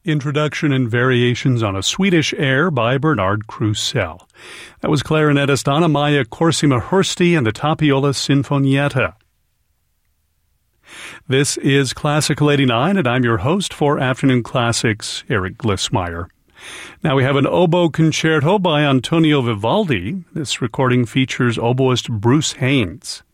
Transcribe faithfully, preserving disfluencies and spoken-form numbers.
Introduction and Variations on a Swedish Air by Bernard Krusell. That was clarinetist Anna-Maja Korsima-Hursti and the Tapiola Sinfonietta. This is Classical eighty-nine, and I'm your host for Afternoon Classics, Eric Glissmeyer. Now we have an oboe concerto by Antonio Vivaldi. This recording features oboist Bruce Haynes.